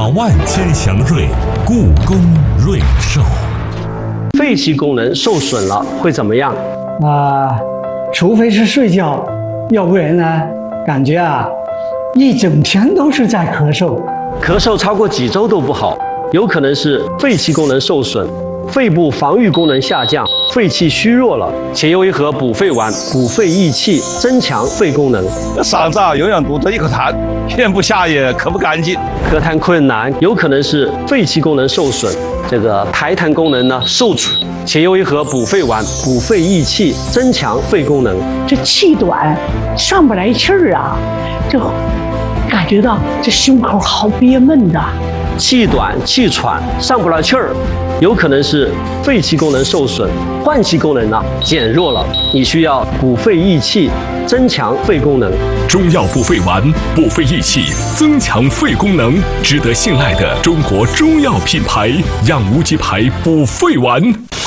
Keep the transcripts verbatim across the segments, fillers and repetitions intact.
万千祥瑞，故宫瑞寿。 肺气功能受损了会怎么样？ 啊、呃，除非是睡觉，要不然呢，感觉啊，一整天都是在咳嗽， 咳嗽超过几周都不好，有可能是肺气功能受损。肺部防御功能下降，肺气虚弱了，且用一盒补肺丸，补肺益气，增强肺功能。 嗓子啊，永远堵着一口痰，咽不下也咳不干净， 咳痰困难，有可能是肺气功能受损，这个排痰功能呢受阻，且用一盒补肺丸，补肺益气，增强肺功能。 这气短，上不来气儿啊，就感觉到这胸口好憋闷的。 气短、气喘、上不来气儿，有可能是肺气功能受损，换气功能呢减弱了，你需要补肺益气，增强肺功能。 中药补肺丸，补肺益气，增强肺功能，值得信赖的中国中药品牌养无极牌补肺丸。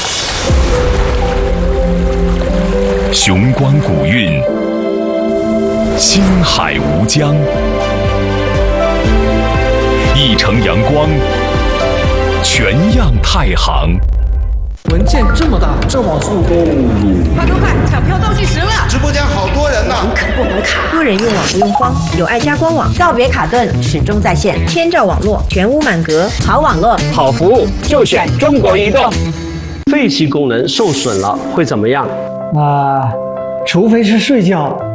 雄关古韵，星海无疆。一城阳光，全样太行。 文件这么大，这网速， 快快快，抢票倒计时了！ 直播间好多人呢， 可不能卡。 多人用网不用慌，有爱家官网，告别卡顿，始终在线，千兆网络，全屋满格，好网络， 好服务，就选中国移动。肺气功能受损了会怎么样？ 啊、呃，除非是睡觉，